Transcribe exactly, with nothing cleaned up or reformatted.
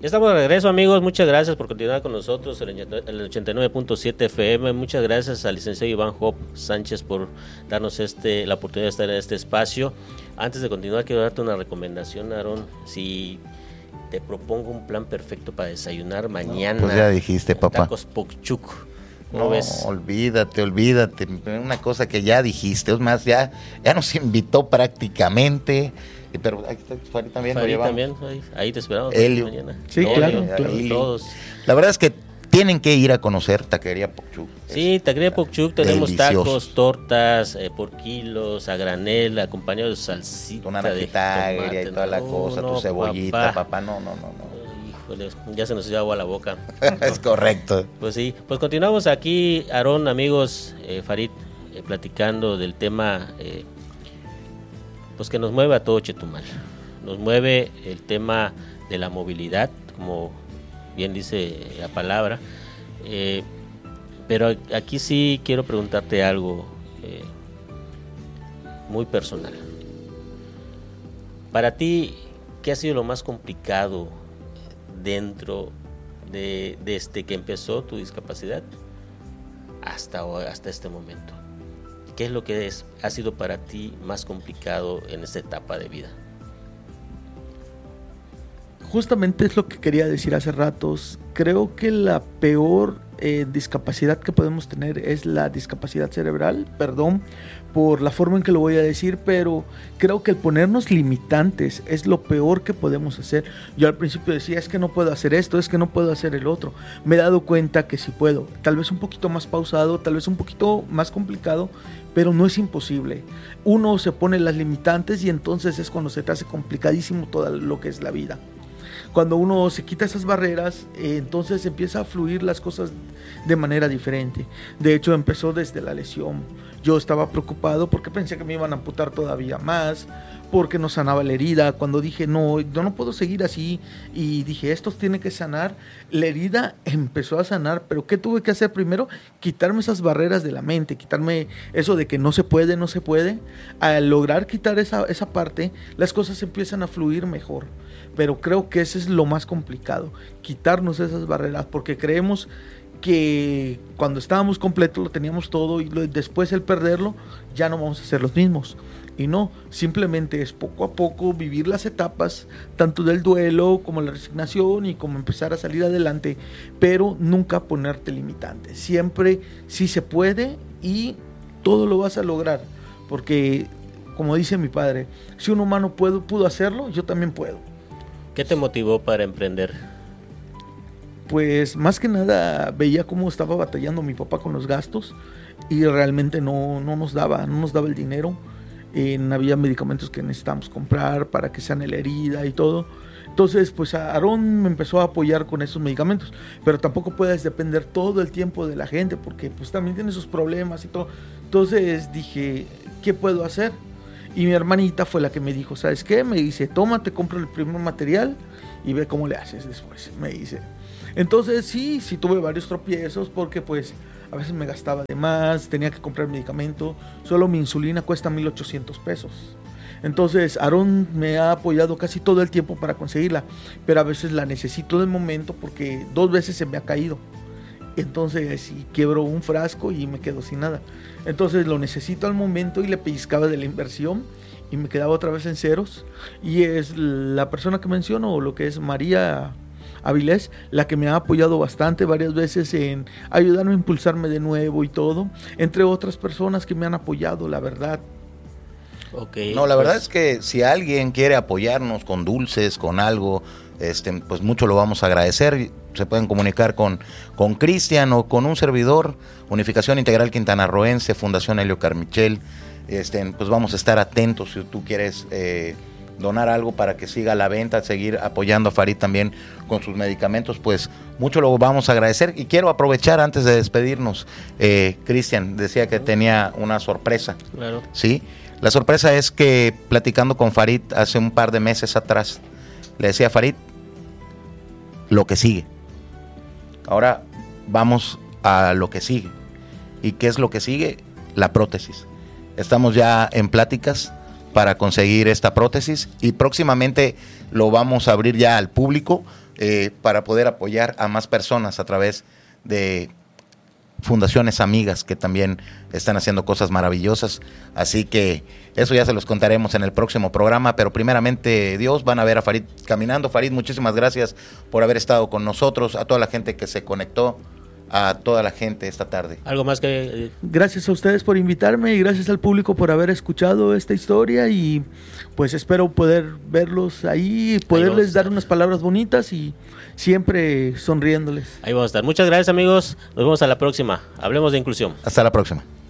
Ya estamos de regreso, amigos. Muchas gracias por continuar con nosotros en el ochenta y nueve punto siete F M. Muchas gracias al licenciado Iván Job Sánchez por darnos este la oportunidad de estar en este espacio. Antes de continuar, quiero darte una recomendación, Aarón. Si te propongo un plan perfecto para desayunar mañana. No, pues ya dijiste, papá. Tacos Pokchuk. No, ves? olvídate, olvídate. Una cosa que ya dijiste. Es más, ya, ya nos invitó prácticamente. Pero ahí está Farid también. Farid también, ahí, ahí te esperamos Helio. mañana. Sí, Helio, claro, claro. Todos. La verdad es que tienen que ir a conocer Taquería Pokchuk. Sí, Taquería Pokchuk, tenemos delicioso. Tacos, tortas, eh, por kilos, a granel, acompañado de salsita, Una de naquitaria y toda la no, cosa, no, tu cebollita, papá. papá. No, no, no, no. Híjole, ya se nos dio agua a la boca. Es correcto. Pues sí, pues continuamos aquí, Aarón, amigos, eh, Farid, eh, platicando del tema eh, pues que nos mueve a todo Chetumal. Nos mueve el tema de la movilidad, como bien dice la palabra. Eh, pero aquí sí quiero preguntarte algo eh, muy personal. Para ti, ¿qué ha sido lo más complicado dentro de desde que empezó tu discapacidad hasta hoy, hasta este momento? ¿Qué es lo que es, ha sido para ti más complicado en esta etapa de vida? Justamente es lo que quería decir hace ratos. Creo que la peor eh, discapacidad que podemos tener es la discapacidad cerebral. Perdón por la forma en que lo voy a decir, pero creo que el ponernos limitantes es lo peor que podemos hacer. Yo al principio decía, es que no puedo hacer esto, es que no puedo hacer el otro. Me he dado cuenta que sí puedo. Tal vez un poquito más pausado, tal vez un poquito más complicado, pero no es imposible. Uno se pone las limitantes y entonces es cuando se te hace complicadísimo todo lo que es la vida. Cuando uno se quita esas barreras, eh, entonces empieza a fluir las cosas de manera diferente. De hecho, empezó desde la lesión. Yo estaba preocupado porque pensé que me iban a amputar todavía más, porque no sanaba la herida. Cuando dije, no, yo no puedo seguir así, y dije, esto tiene que sanar, la herida empezó a sanar. Pero ¿qué tuve que hacer primero? Quitarme esas barreras de la mente, quitarme eso de que no se puede, no se puede. Al lograr quitar esa, esa parte, las cosas empiezan a fluir mejor. Pero creo que ese es lo más complicado, quitarnos esas barreras, porque creemos que cuando estábamos completos lo teníamos todo y lo, después el perderlo ya no vamos a ser los mismos. Y no, simplemente es poco a poco vivir las etapas, tanto del duelo como la resignación y como empezar a salir adelante, pero nunca ponerte limitantes. Siempre sí se puede y todo lo vas a lograr, porque como dice mi padre, si un humano pudo, pudo hacerlo, yo también puedo. ¿Qué te motivó para emprender? Pues más que nada veía cómo estaba batallando mi papá con los gastos y realmente no, no nos daba, no nos daba el dinero. Eh, había medicamentos que necesitábamos comprar para que sane la herida y todo. Entonces, pues Aarón me empezó a apoyar con esos medicamentos, pero tampoco puedes depender todo el tiempo de la gente porque pues también tiene sus problemas y todo. Entonces dije, ¿qué puedo hacer? Y mi hermanita fue la que me dijo, ¿sabes qué? Me dice, toma, te compro el primer material y ve cómo le haces después, me dice. Entonces sí, sí tuve varios tropiezos porque pues a veces me gastaba de más, tenía que comprar medicamento, solo mi insulina cuesta mil ochocientos pesos. Entonces Aarón me ha apoyado casi todo el tiempo para conseguirla, pero a veces la necesito de momento porque dos veces se me ha caído. Entonces y quiebro un frasco y me quedo sin nada. Entonces lo necesito al momento y le pellizcaba de la inversión y me quedaba otra vez en ceros. Y es la persona que menciono, lo que es María Avilés, la que me ha apoyado bastante varias veces en ayudarme a impulsarme de nuevo y todo, entre otras personas que me han apoyado, la verdad. Okay, no, la pues, verdad es que si alguien quiere apoyarnos con dulces, con algo, este, pues mucho lo vamos a agradecer. Se pueden comunicar con con Cristian o con un servidor, Unificación Integral Quintanarroense, Fundación Helio Carmichel. Este, pues vamos a estar atentos si tú quieres eh, donar algo para que siga la venta, seguir apoyando a Farid también con sus medicamentos, pues mucho lo vamos a agradecer. Y quiero aprovechar antes de despedirnos, eh, Cristian decía que tenía una sorpresa. Claro. ¿Sí? La sorpresa es que platicando con Farid hace un par de meses atrás, le decía a Farid lo que sigue. Ahora vamos a lo que sigue. ¿Y qué es lo que sigue? La prótesis. Estamos ya en pláticas para conseguir esta prótesis y próximamente lo vamos a abrir ya al público eh, para poder apoyar a más personas a través de fundaciones amigas que también están haciendo cosas maravillosas. Así que eso ya se los contaremos en el próximo programa, pero primeramente Dios, van a ver a Farid caminando. Farid, muchísimas gracias por haber estado con nosotros, a toda la gente que se conectó, a toda la gente esta tarde. ¿Algo más que...? Gracias a ustedes por invitarme y gracias al público por haber escuchado esta historia, y pues espero poder verlos ahí, poderles ahí dar unas palabras bonitas y siempre sonriéndoles. Ahí vamos a estar. Muchas gracias, amigos. Nos vemos a la próxima. Hablemos de inclusión. Hasta la próxima.